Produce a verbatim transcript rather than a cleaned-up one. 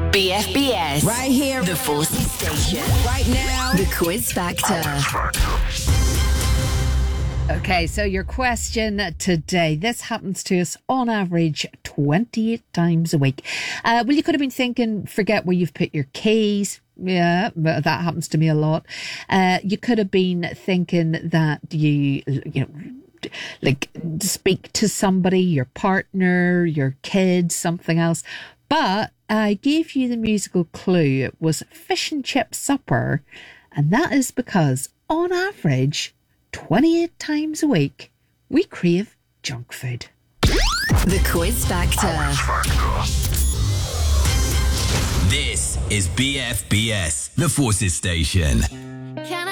B F B S. Right here. The Forces Station. Right now. The Quiz Factor. Okay, so your question today. This happens to us on average twenty-eight times a week. Uh, well, you could have been thinking, forget where you've put your keys. Yeah, but that happens to me a lot. Uh, you could have been thinking that you, you know, like speak to somebody, your partner, your kids, something else. But I gave you the musical clue. It was fish and chip supper. And that is because on average, twenty-eight times a week, we crave junk food. The Quiz Factor. This is B F B S, the Forces Station.